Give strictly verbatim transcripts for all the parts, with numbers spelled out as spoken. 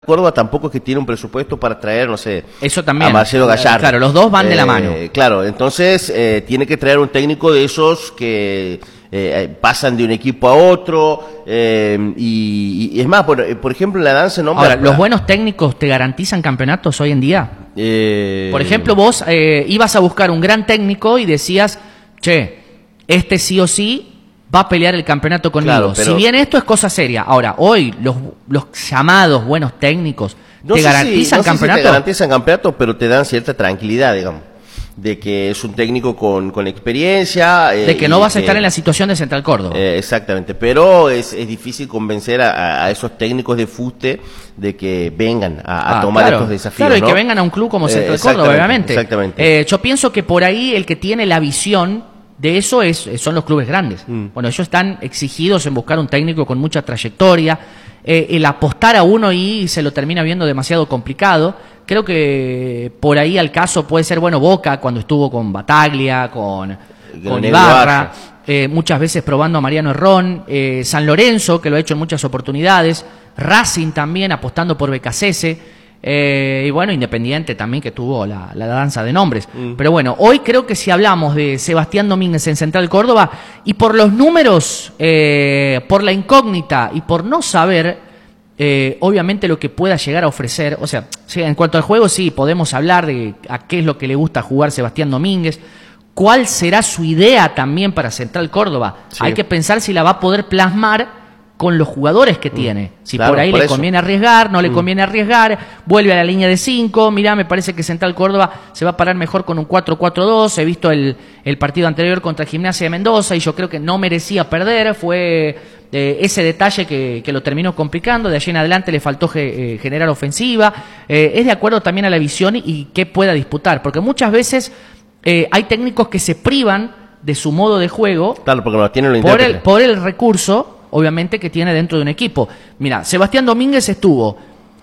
Córdoba tampoco es que tiene un presupuesto para traer, no sé, eso también, a Marcelo Gallardo. Claro, los dos van de la mano. Eh, claro, entonces eh, tiene que traer un técnico de esos que eh, pasan de un equipo a otro. Eh, y, y es más, por, por ejemplo, en la danza... No Ahora, ¿los buenos técnicos te garantizan campeonatos hoy en día? Eh... Por ejemplo, vos eh, ibas a buscar un gran técnico y decías, che, este sí o sí va a pelear el campeonato conmigo. Claro, pero... Si bien esto es cosa seria. Ahora, hoy los, los llamados buenos técnicos no te garantizan si, no campeonato. Sé si te garantizan campeonato, pero te dan cierta tranquilidad, digamos, de que es un técnico con, con experiencia. Eh, de que no vas a estar en la situación de Central Córdoba. Eh, exactamente, pero es, es difícil convencer a, a esos técnicos de fuste de que vengan a, a ah, tomar claro, estos desafíos. Claro, y ¿no? que vengan a un club como Central eh, Córdoba, obviamente. Exactamente. Eh, yo pienso que por ahí el que tiene la visión de eso es, son los clubes grandes. Mm. Bueno, ellos están exigidos en buscar un técnico con mucha trayectoria. Eh, el apostar a uno y se lo termina viendo demasiado complicado. Creo que por ahí al caso puede ser, bueno, Boca cuando estuvo con Bataglia, con, con Ibarra, eh, muchas veces probando a Mariano Herrón, eh, San Lorenzo, que lo ha hecho en muchas oportunidades, Racing también apostando por Becasese. Eh, y bueno, Independiente también, que tuvo la, la danza de nombres. Mm. Pero bueno, hoy creo que si hablamos de Sebastián Domínguez en Central Córdoba, y por los números, eh, por la incógnita y por no saber, eh, obviamente, lo que pueda llegar a ofrecer, o sea, sí, en cuanto al juego, sí, podemos hablar de a qué es lo que le gusta jugar Sebastián Domínguez, cuál será su idea también para Central Córdoba. Sí. Hay que pensar si la va a poder plasmar con los jugadores que tiene. Si claro, por ahí por le eso. conviene arriesgar, no le mm. conviene arriesgar, vuelve a la línea de cinco, mirá, me parece que Central Córdoba se va a parar mejor con un cuatro cuatro dos, he visto el, el partido anterior contra Gimnasia de Mendoza y yo creo que no merecía perder, fue eh, ese detalle que, que lo terminó complicando, de allí en adelante le faltó ge, eh, generar ofensiva, eh, es de acuerdo también a la visión y qué pueda disputar, porque muchas veces eh, hay técnicos que se privan de su modo de juego claro, porque no tienen lo por el, por el recurso obviamente que tiene dentro de un equipo. Mira, Sebastián Domínguez estuvo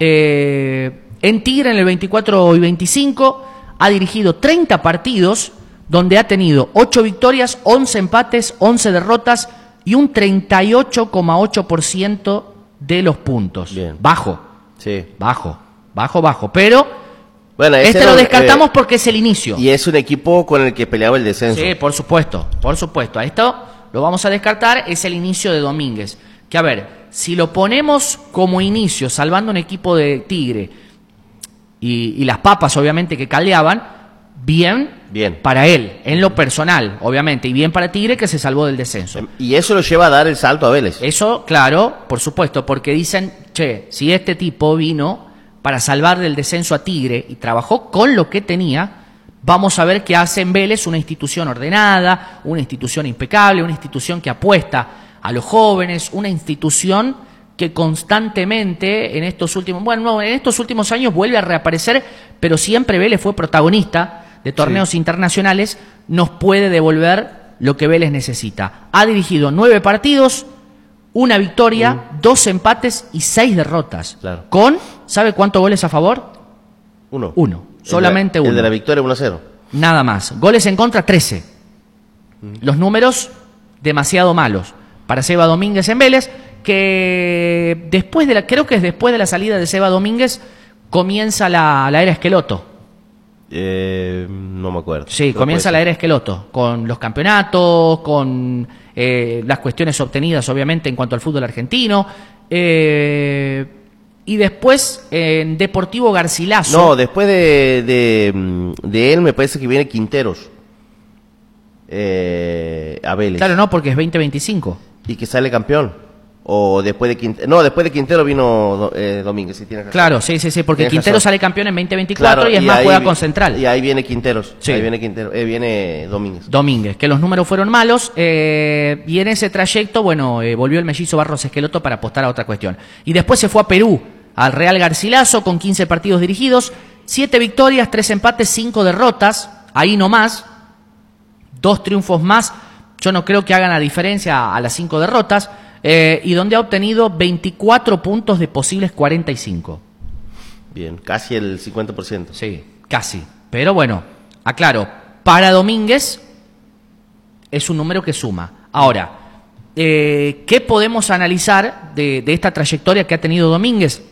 eh, en Tigre en el veinticuatro y veinticinco, ha dirigido treinta partidos, donde ha tenido ocho victorias, once empates, once derrotas y un treinta y ocho coma ocho por ciento de los puntos. Bien. Bajo, sí. bajo, bajo, bajo, pero bueno, este lo descartamos eh, porque es el inicio. Y es un equipo con el que peleaba el descenso. Sí, por supuesto, por supuesto. A esto lo vamos a descartar, es el inicio de Domínguez. Que a ver, si lo ponemos como inicio, salvando un equipo de Tigre y, y las papas obviamente que caldeaban, bien, bien para él, en lo personal, obviamente, y bien para Tigre que se salvó del descenso. Y eso lo lleva a dar el salto a Vélez. Eso, claro, por supuesto, porque dicen, che, si este tipo vino para salvar del descenso a Tigre y trabajó con lo que tenía, vamos a ver qué hace en Vélez una institución ordenada, una institución impecable, una institución que apuesta a los jóvenes, una institución que constantemente en estos últimos, bueno, no, en estos últimos años vuelve a reaparecer, pero siempre Vélez fue protagonista de torneos sí. internacionales, nos puede devolver lo que Vélez necesita. Ha dirigido nueve partidos, una victoria, mm. dos empates y seis derrotas. Claro. Con, ¿sabe cuántos goles a favor? Uno. Uno. Solamente el de la, uno. El de la victoria uno a cero. Nada más. Goles en contra, trece. Mm. Los números demasiado malos para Seba Domínguez en Vélez, que después de la, creo que es después de la salida de Seba Domínguez, comienza la, la era Esqueloto. Eh, no me acuerdo. Sí, no comienza la era Esqueloto, con los campeonatos, con eh, las cuestiones obtenidas, obviamente, en cuanto al fútbol argentino. Eh, y después, en Deportivo Garcilaso. No, después de, de, de él me parece que viene Quinteros. Eh, a Vélez. Claro, no, porque es veinte veinticinco. Y que sale campeón. O después de Quintero. No, después de Quintero vino eh, Domínguez. Si tienes razón. Claro, sí, sí, sí, porque tienes Quintero razón. Sale campeón en veinte veinticuatro claro, y es y más, juega vi, con Central. Y ahí viene Quinteros. Sí. Ahí viene Quintero. Eh, viene Domínguez. Domínguez, que los números fueron malos. Eh, y en ese trayecto, bueno, eh, volvió el mellizo Barros Esqueloto para apostar a otra cuestión. Y después se fue a Perú, al Real Garcilaso, con quince partidos dirigidos, siete victorias, tres empates, cinco derrotas. Ahí nomás. Dos triunfos más, yo no creo que hagan la diferencia a las cinco derrotas, eh, y donde ha obtenido veinticuatro puntos de posibles cuarenta y cinco. Bien, casi el cincuenta por ciento. Sí, casi. Pero bueno, aclaro, para Domínguez es un número que suma. Ahora, eh, ¿qué podemos analizar de, de esta trayectoria que ha tenido Domínguez?